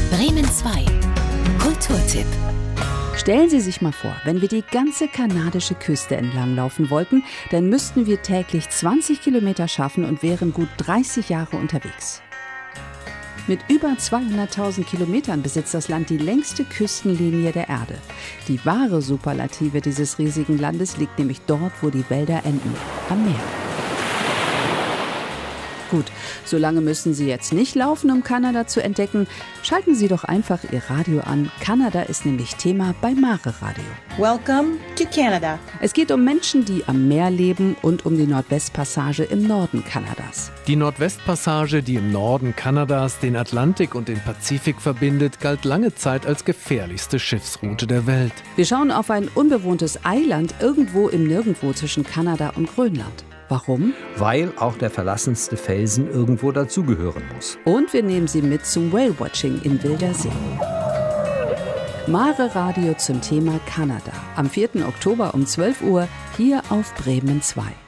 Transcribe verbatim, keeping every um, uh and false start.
Bremen zwei. Kulturtipp. Stellen Sie sich mal vor, wenn wir die ganze kanadische Küste entlang laufen wollten, dann müssten wir täglich zwanzig Kilometer schaffen und wären gut dreißig Jahre unterwegs. Mit über zweihunderttausend Kilometern besitzt das Land die längste Küstenlinie der Erde. Die wahre Superlative dieses riesigen Landes liegt nämlich dort, wo die Wälder enden, am Meer. Gut, so lange müssen Sie jetzt nicht laufen, um Kanada zu entdecken. Schalten Sie doch einfach Ihr Radio an. Kanada ist nämlich Thema bei Mare Radio. Welcome to Canada. Es geht um Menschen, die am Meer leben und um die Nordwestpassage im Norden Kanadas. Die Nordwestpassage, die im Norden Kanadas den Atlantik und den Pazifik verbindet, galt lange Zeit als gefährlichste Schiffsroute der Welt. Wir schauen auf ein unbewohntes Eiland irgendwo im Nirgendwo zwischen Kanada und Grönland. Warum? Weil auch der verlassenste Felsen irgendwo dazugehören muss. Und wir nehmen Sie mit zum Whale-Watching in Wilder See. Mare Radio zum Thema Kanada. Am vierten Oktober um zwölf Uhr hier auf Bremen zwei.